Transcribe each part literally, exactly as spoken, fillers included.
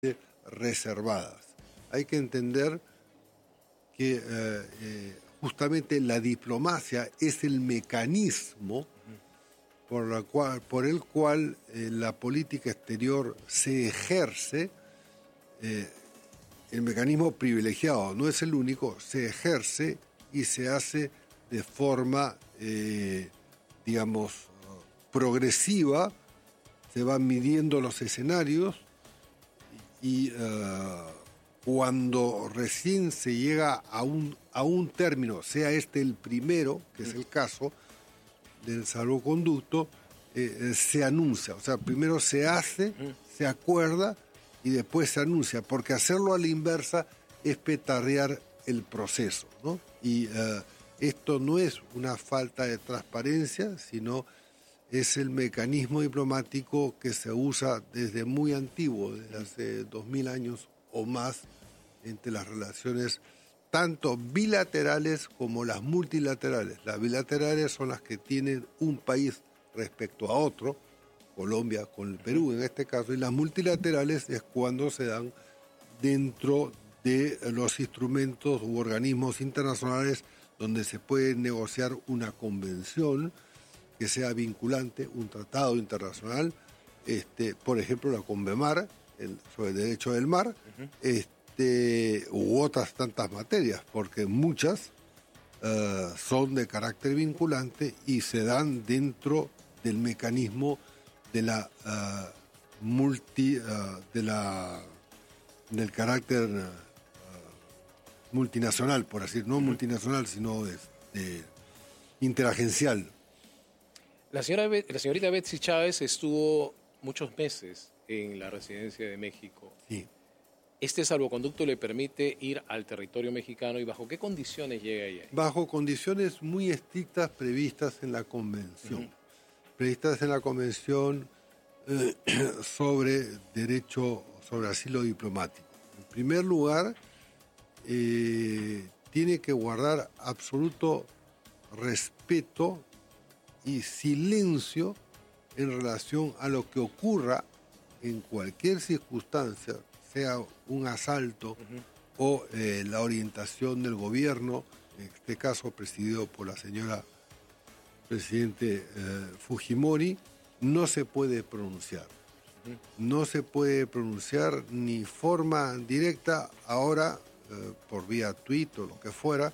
reservadas. Hay que entender que eh, eh, justamente la diplomacia es el mecanismo por, la cual, por el cual eh, la política exterior se ejerce, eh, el mecanismo privilegiado, no es el único, se ejerce y se hace de forma, eh, digamos, progresiva, se van midiendo los escenarios y uh, cuando recién se llega a un, a un término, sea este el primero, que es el caso del salvoconducto, eh, se anuncia. O sea, primero se hace, se acuerda y después se anuncia, porque hacerlo a la inversa es petardear el proceso, ¿no? Y uh, esto no es una falta de transparencia, sino es el mecanismo diplomático que se usa desde muy antiguo, desde hace dos mil años o más, entre las relaciones tanto bilaterales como las multilaterales. Las bilaterales son las que tienen un país respecto a otro, Colombia con el Perú en este caso, y las multilaterales es cuando se dan dentro de los instrumentos u organismos internacionales donde se puede negociar una convención que sea vinculante, un tratado internacional, este, por ejemplo la CONVEMAR, el, sobre el derecho del mar, uh-huh. este, u otras tantas materias, porque muchas uh, son de carácter vinculante y se dan dentro del mecanismo de la uh, multi, uh, de la del carácter uh, multinacional, por así decirlo, no uh-huh. multinacional, sino de, de interagencial. La, señora, la señorita Betsy Chávez estuvo muchos meses en la residencia de México. Sí. ¿Este salvoconducto le permite ir al territorio mexicano y bajo qué condiciones llega ella? Bajo condiciones muy estrictas previstas en la Convención. Uh-huh. Previstas en la Convención eh, sobre derecho, sobre asilo diplomático. En primer lugar, eh, tiene que guardar absoluto respeto y silencio en relación a lo que ocurra en cualquier circunstancia, sea un asalto uh-huh. o eh, la orientación del gobierno, en este caso presidido por la señora presidente eh, Fujimori, no se puede pronunciar. Uh-huh. No se puede pronunciar ni forma directa, ahora eh, por vía tweet o lo que fuera,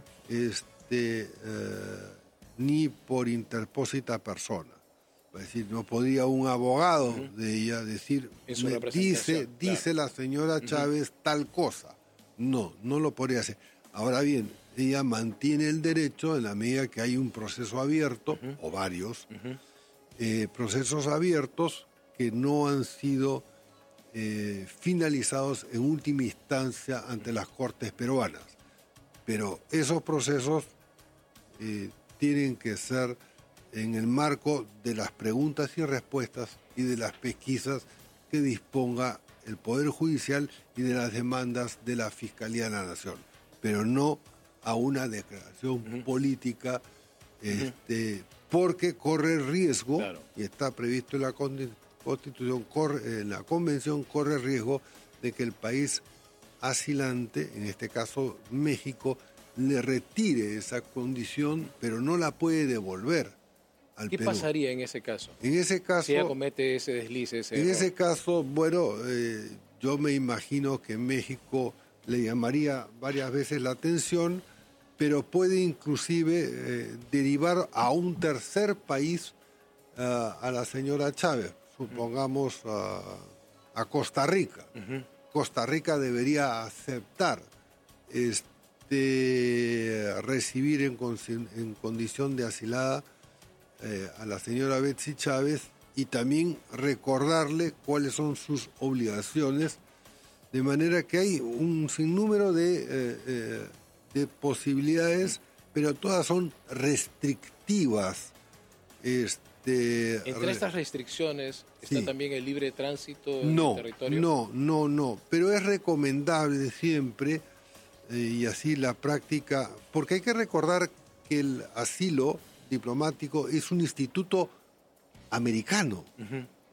este... Eh, ni por interpósita persona. Es decir, no podía un abogado uh-huh. de ella decir, me dice, dice claro. la señora Chávez uh-huh. tal cosa. No, no lo podría hacer. Ahora bien, ella mantiene el derecho en la medida que hay un proceso abierto, uh-huh. o varios, uh-huh. eh, procesos abiertos que no han sido eh, finalizados en última instancia ante las Cortes peruanas. Pero esos procesos eh, tienen que ser en el marco de las preguntas y respuestas y de las pesquisas que disponga el Poder Judicial y de las demandas de la Fiscalía de la Nación, pero no a una declaración uh-huh. política, este, uh-huh. porque corre riesgo, claro. y está previsto en la Constitución, corre, en la Convención, corre riesgo de que el país asilante, en este caso México, le retire esa condición, pero no la puede devolver al ¿Qué Perú. pasaría en ese caso? En ese caso... Si ella comete ese desliz, ese En error. ese caso, bueno, eh, yo me imagino que México le llamaría varias veces la atención, pero puede inclusive eh, derivar a un tercer país uh, a la señora Chávez, supongamos uh, a Costa Rica. Uh-huh. Costa Rica debería aceptar este, de recibir en, en condición de asilada eh, a la señora Betsy Chávez y también recordarle cuáles son sus obligaciones, de manera que hay un sinnúmero de, eh, eh, de posibilidades, pero todas son restrictivas. Este, Entre estas restricciones está sí. también el libre tránsito en no, el territorio. No, no, no, pero es recomendable siempre, eh, y así la práctica, porque hay que recordar que el asilo diplomático es un instituto americano. Uh-huh.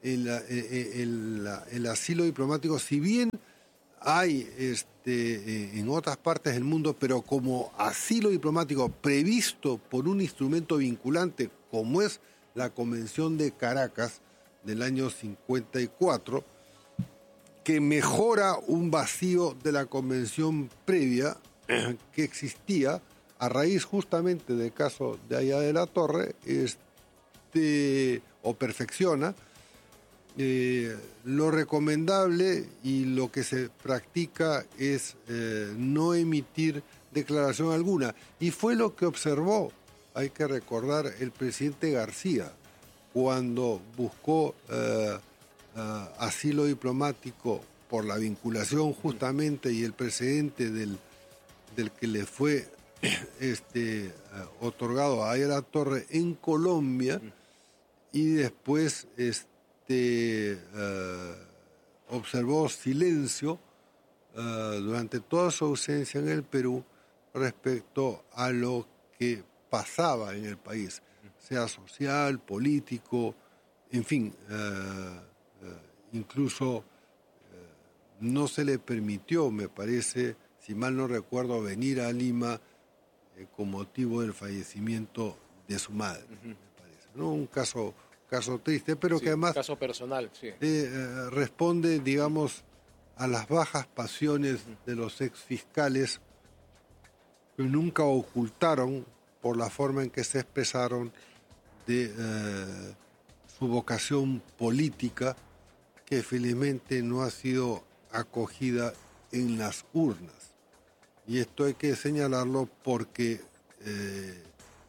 el, el, el, el asilo diplomático, si bien hay este, en otras partes del mundo, pero como asilo diplomático previsto por un instrumento vinculante como es la Convención de Caracas del año cincuenta y cuatro, que mejora un vacío de la convención previa que existía a raíz justamente del caso de Haya de la Torre, este, o perfecciona. Eh, lo recomendable y lo que se practica es eh, no emitir declaración alguna. Y fue lo que observó, hay que recordar, el presidente García cuando buscó eh, uh, asilo diplomático por la vinculación justamente y el precedente del, del que le fue este, uh, otorgado a Haya de la Torre en Colombia, y después este, Este, uh, observó silencio uh, durante toda su ausencia en el Perú respecto a lo que pasaba en el país, sea social, político, en fin, uh, uh, incluso uh, no se le permitió, me parece, si mal no recuerdo, venir a Lima eh, con motivo del fallecimiento de su madre, uh-huh. me parece, ¿no? Un caso... caso triste, pero sí, que además caso personal, sí. eh, eh, responde, digamos, a las bajas pasiones de los exfiscales que nunca ocultaron por la forma en que se expresaron de eh, su vocación política, que felizmente no ha sido acogida en las urnas. Y esto hay que señalarlo porque eh,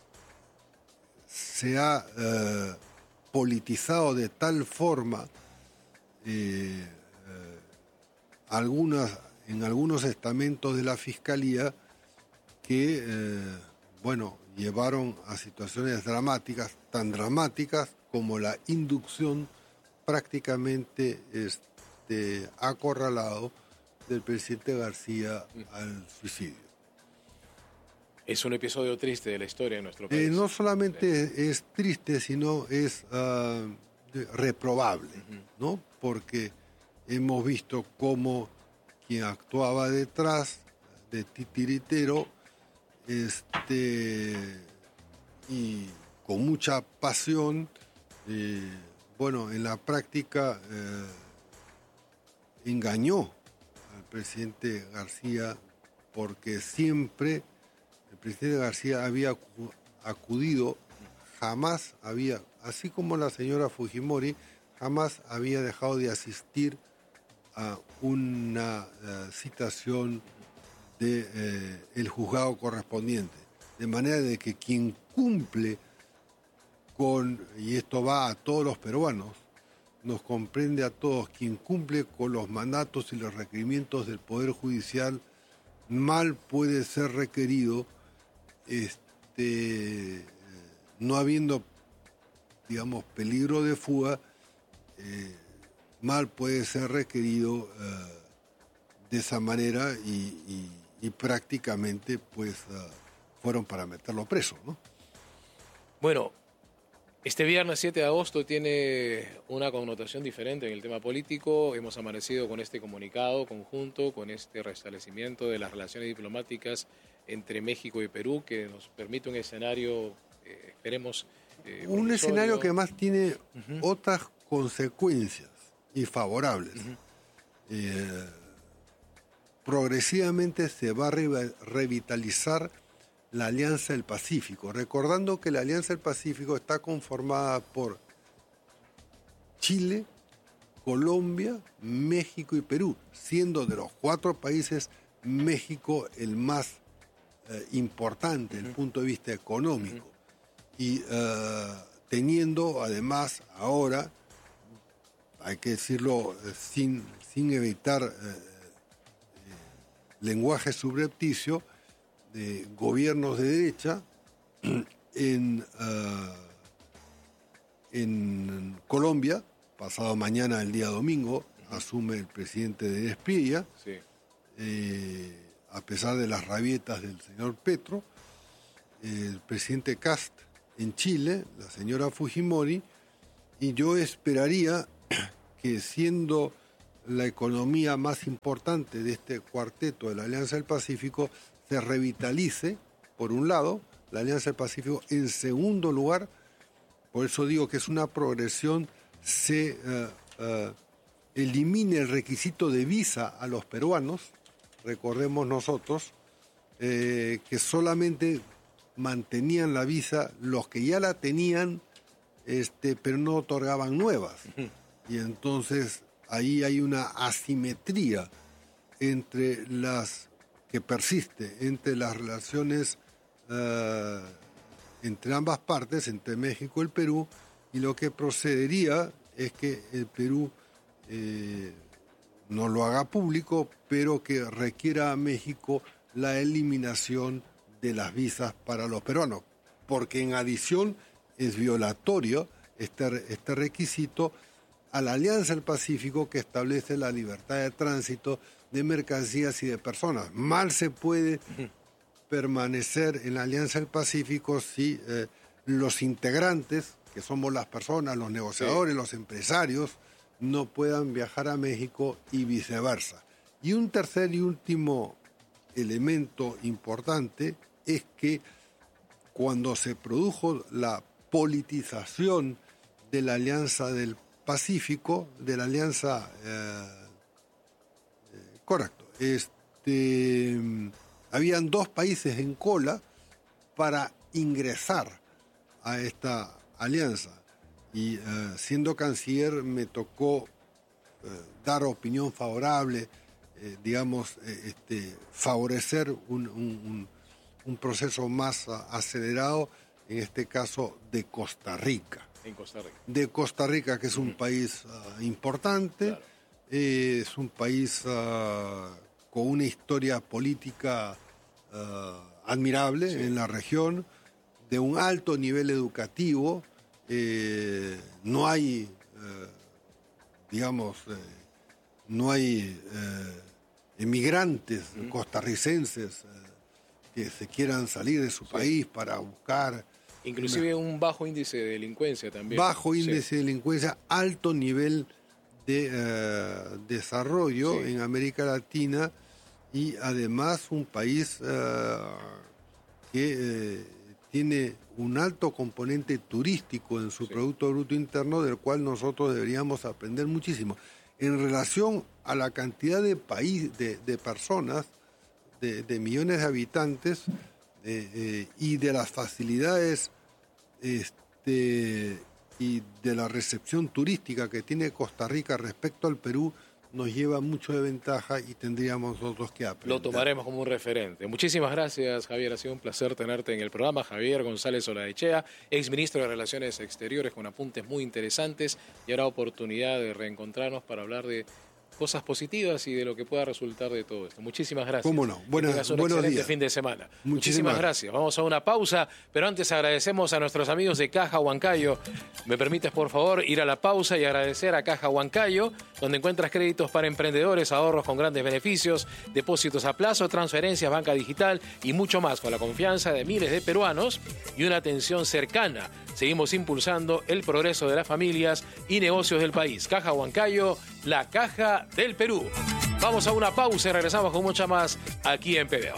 se ha eh, politizado de tal forma eh, eh, algunas, en algunos estamentos de la Fiscalía que, eh, bueno, llevaron a situaciones dramáticas, tan dramáticas como la inducción prácticamente este, acorralado del presidente García al suicidio. Es un episodio triste de la historia de nuestro país. Eh, no solamente sí. es triste, sino es uh, reprobable, uh-huh. ¿no? Porque hemos visto cómo quien actuaba detrás de titiritero, este, y con mucha pasión, eh, bueno, en la práctica eh, engañó al presidente García, porque siempre el presidente García había acudido, jamás había, así como la señora Fujimori, jamás había dejado de asistir a una uh, citación del de, eh, juzgado correspondiente. De manera de que quien cumple con, y esto va a todos los peruanos, nos comprende a todos, quien cumple con los mandatos y los requerimientos del Poder Judicial, mal puede ser requerido, este, no habiendo, digamos, peligro de fuga, eh, mal puede ser requerido eh, de esa manera y, y, y prácticamente pues uh, fueron para meterlo preso, ¿no? Bueno, este viernes siete de agosto tiene una connotación diferente en el tema político. Hemos amanecido con este comunicado conjunto, con este restablecimiento de las relaciones diplomáticas entre México y Perú, que nos permite un escenario, eh, esperemos... Eh, un escenario que además tiene uh-huh. otras consecuencias y favorables. Uh-huh. Eh, progresivamente se va a re- revitalizar la Alianza del Pacífico, recordando que la Alianza del Pacífico está conformada por Chile, Colombia, México y Perú, siendo de los cuatro países México el más eh, importante desde uh-huh. el punto de vista económico. Uh-huh. Y eh, teniendo además ahora, hay que decirlo eh, sin, sin evitar eh, eh, lenguaje subrepticio, de gobiernos de derecha en, uh, en Colombia. Pasado mañana, el día domingo, uh-huh. asume el presidente de Espriella, sí. eh, a pesar de las rabietas del señor Petro, el presidente Kast en Chile, la señora Fujimori, y yo esperaría que siendo la economía más importante de este cuarteto de la Alianza del Pacífico, se revitalice, por un lado, la Alianza del Pacífico. En segundo lugar, por eso digo que es una progresión, se uh, uh, elimine el requisito de visa a los peruanos. Recordemos nosotros eh, que solamente mantenían la visa los que ya la tenían, este, pero no otorgaban nuevas. Y entonces ahí hay una asimetría entre las que persiste entre las relaciones uh, entre ambas partes, entre México y el Perú, y lo que procedería es que el Perú eh, no lo haga público, pero que requiera a México la eliminación de las visas para los peruanos, porque en adición es violatorio este, este requisito a la Alianza del Pacífico, que establece la libertad de tránsito de mercancías y de personas. Mal se puede permanecer en la Alianza del Pacífico si eh, los integrantes, que somos las personas, los negociadores, sí, los empresarios, no puedan viajar a México y viceversa. Y un tercer y último elemento importante es que cuando se produjo la politización de la Alianza del Pacífico, de la Alianza, eh, eh, correcto, este, habían dos países en cola para ingresar a esta alianza. Y eh, siendo canciller me tocó eh, dar opinión favorable, eh, digamos, eh, este, favorecer un, un, un proceso más acelerado, en este caso de Costa Rica. En Costa Rica. De Costa Rica, que es un uh-huh. país uh, importante, claro. eh, es un país uh, con una historia política uh, admirable, sí, en la región, de un alto nivel educativo. Eh, no hay, eh, digamos, eh, no hay eh, emigrantes uh-huh. costarricenses eh, que se quieran salir de su sí. país para buscar... Inclusive una, un bajo índice de delincuencia también. Bajo índice sí. de delincuencia, alto nivel de uh, desarrollo sí. en América Latina, y además un país uh, que eh, tiene un alto componente turístico en su sí. Producto Bruto Interno, del cual nosotros deberíamos aprender muchísimo. En relación a la cantidad de, país, de, de personas, de, de millones de habitantes, eh, eh, y de las facilidades este, y de la recepción turística que tiene Costa Rica respecto al Perú, nos lleva mucho de ventaja y tendríamos nosotros que aprender. Lo tomaremos como un referente. Muchísimas gracias, Javier. Ha sido un placer tenerte en el programa. Javier González Olaechea, exministro de Relaciones Exteriores, con apuntes muy interesantes, y ahora oportunidad de reencontrarnos para hablar de cosas positivas y de lo que pueda resultar de todo esto. Muchísimas gracias. Cómo no. Buenas, que tengas un buenos excelente días. fin de semana. Muchísimas, Muchísimas gracias. Vamos a una pausa, pero antes agradecemos a nuestros amigos de Caja Huancayo. ¿Me permites, por favor, ir a la pausa y agradecer a Caja Huancayo, donde encuentras créditos para emprendedores, ahorros con grandes beneficios, depósitos a plazo, transferencias, banca digital y mucho más, con la confianza de miles de peruanos y una atención cercana? Seguimos impulsando el progreso de las familias y negocios del país. Caja Huancayo, la caja del Perú. Vamos a una pausa y regresamos con mucha más aquí en P B O.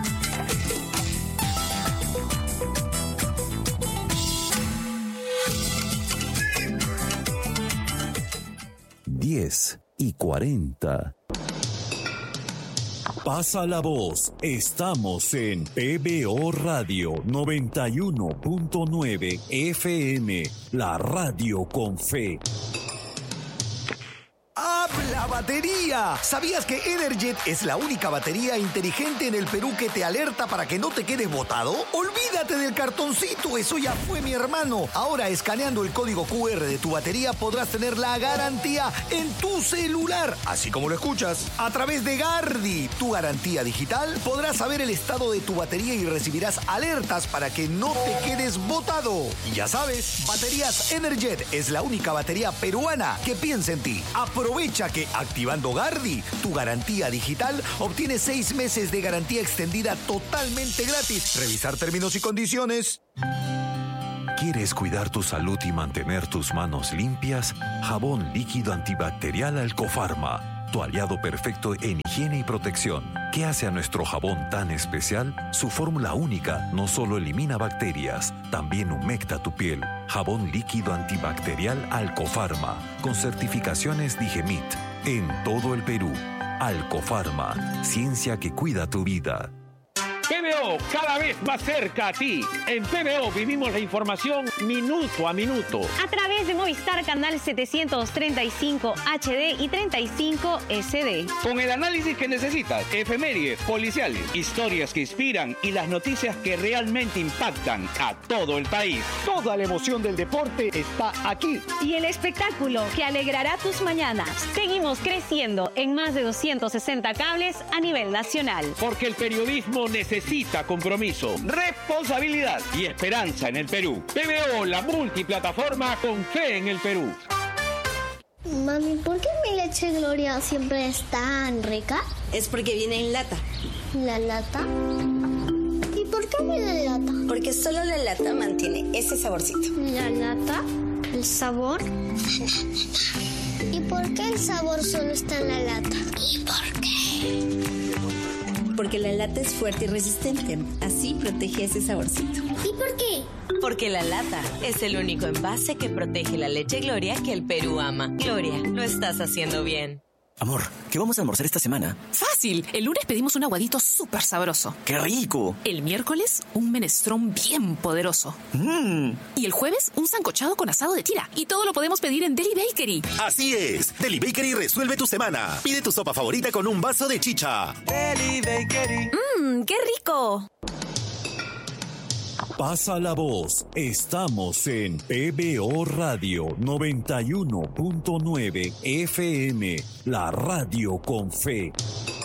diez y cuarenta. Pasa la voz. Estamos en P B O Radio noventa y uno punto nueve F M, la radio con fe. ¡Habla batería! ¿Sabías que Energet es la única batería inteligente en el Perú que te alerta para que no te quedes botado? Olvídate del cartoncito, eso ya fue, mi hermano. Ahora, escaneando el código Q R de tu batería, podrás tener la garantía en tu celular, así como lo escuchas. A través de Gardi, tu garantía digital, podrás saber el estado de tu batería y recibirás alertas para que no te quedes botado. Y ya sabes, Baterías Energet es la única batería peruana que piensa en ti. Aprovecha que activando Gardi, tu garantía digital, obtienes seis meses de garantía extendida totalmente gratis. Revisar términos y condiciones. ¿Quieres cuidar tu salud y mantener tus manos limpias? Jabón líquido antibacterial Alcofarma, tu aliado perfecto en higiene y protección. ¿Qué hace a nuestro jabón tan especial? Su fórmula única no solo elimina bacterias, también humecta tu piel. Jabón líquido antibacterial Alcofarma, con certificaciones Digemit, en todo el Perú. Alcofarma, ciencia que cuida tu vida. P B O, cada vez más cerca a ti. En P B O vivimos la información minuto a minuto. A través de Movistar Canal setecientos treinta y cinco H D y treinta y cinco S D. Con el análisis que necesitas, efemérides, policiales, historias que inspiran y las noticias que realmente impactan a todo el país. Toda la emoción del deporte está aquí. Y el espectáculo que alegrará tus mañanas. Seguimos creciendo en más de doscientos sesenta cables a nivel nacional. Porque el periodismo necesita Necesita compromiso, responsabilidad y esperanza en el Perú. P B O, la multiplataforma con fe en el Perú. Mami, ¿por qué mi leche Gloria siempre es tan rica? Es porque viene en lata. ¿La lata? ¿Y por qué viene en lata? Porque solo la lata mantiene ese saborcito. ¿La lata? ¿El sabor? ¿Y por qué el sabor solo está en la lata? ¿Y por qué? Porque la lata es fuerte y resistente. Así protege ese saborcito. ¿Y por qué? Porque la lata es el único envase que protege la leche Gloria que el Perú ama. Gloria, lo estás haciendo bien. Amor, ¿qué vamos a almorzar esta semana? Fácil. El lunes pedimos un aguadito súper sabroso. ¡Qué rico! El miércoles, un menestrón bien poderoso. Mmm. Y el jueves, un sancochado con asado de tira. Y todo lo podemos pedir en Deli Bakery. Así es. Deli Bakery resuelve tu semana. Pide tu sopa favorita con un vaso de chicha. Deli Bakery. Mmm, qué rico. Pasa la voz. Estamos en P B O Radio noventa y uno punto nueve F M, la radio con fe.